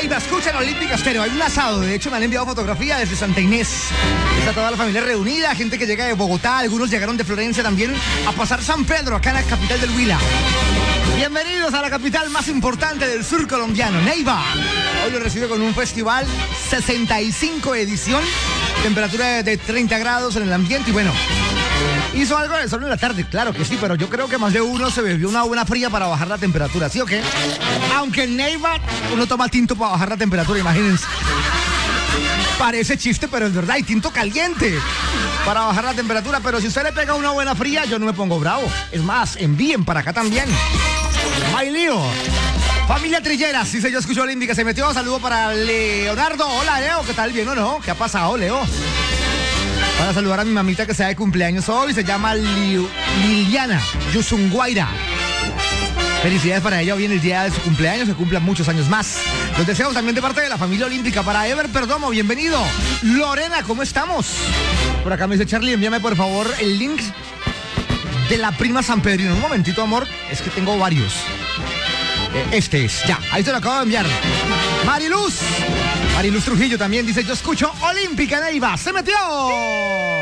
Neiva, escuchan Olímpica Estéreo. Hay un asado, de hecho me han enviado fotografía desde Santa Inés. Está toda la familia reunida, gente que llega de Bogotá, algunos llegaron de Florencia también a pasar San Pedro, acá en la capital del Huila. Bienvenidos a la capital más importante del sur colombiano, Neiva. Hoy lo recibe con un festival 65 edición, temperatura de 30 grados en el ambiente y bueno, hizo algo de sol en la tarde, claro que sí, pero yo creo que más de uno se bebió una buena fría para bajar la temperatura, ¿sí o qué? Aunque en Neiva uno toma tinto para bajar la temperatura, imagínense. Parece chiste, pero es verdad, hay tinto caliente para bajar la temperatura, pero si usted le pega una buena fría, yo no me pongo bravo. Es más, envíen para acá también. ¡Ay, lío! Familia Trilleras, sí, yo escucho Olímpica, se metió, saludo para Leonardo. Hola, Leo, ¿qué tal? ¿Bien o no? ¿Qué ha pasado, Leo? Para saludar a mi mamita que está de cumpleaños hoy, se llama Liliana Yusunguaira. Felicidades para ella, hoy en el día de su cumpleaños, que cumplan muchos años más. Los deseos también de parte de la familia olímpica. Para Ever Perdomo, bienvenido. Lorena, ¿cómo estamos? Por acá me dice Charlie, envíame por favor el link de la prima San Pedrino. Un momentito, amor, es que tengo varios. Este es, ya, ahí te lo acabo de enviar. Mariluz Trujillo también dice, yo escucho Olímpica Neiva, ¡se metió!